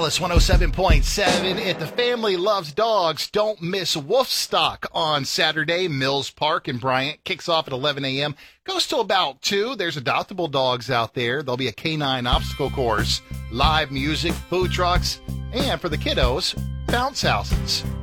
Alice 107.7. If the family loves dogs, don't miss Wolfstock on Saturday. Mills Park in Bryant kicks off at 11 a.m. Goes till about 2. There's adoptable dogs out there. There'll be a canine obstacle course, live music, food trucks, and for the kiddos, bounce houses.